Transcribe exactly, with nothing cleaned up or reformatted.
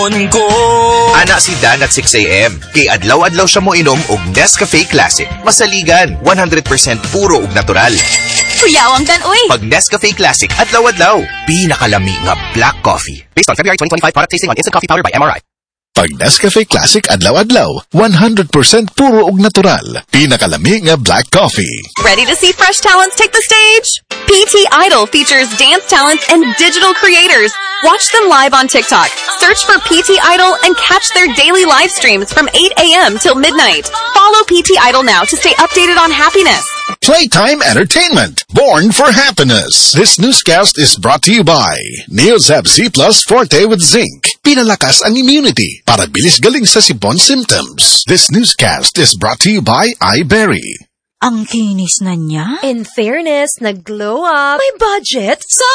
ko. Ana si Dan at six a.m. Kay adlaw-adlaw siya mo inom og Nescafe Classic. Masaligan, one hundred percent puro ug natural. Kuyawang Dan, uy! Pag Nescafe Classic, adlaw-adlaw, pinakalami nga black coffee. Based on February twenty twenty-five product tasting on Instant Coffee Powder by M R I. Pag Nescafe Classic adlaw-adlaw, one hundred percent puro ug natural. Pinakalami nga black coffee. Ready to see fresh talents take the stage? P T Idol features dance talents and digital creators. Watch them live on TikTok. Search for P T Idol and catch their daily live streams from eight a.m. till midnight. Follow P T Idol now to stay updated on happiness. Playtime Entertainment, born for happiness. This newscast is brought to you by Neozab Z Plus Forte with Zinc. Pinalakas ang immunity para bilis galing sa sipon symptoms. This newscast is brought to you by iBerry. Ang kinis na niya. In fairness, nag-glow up. May budget. So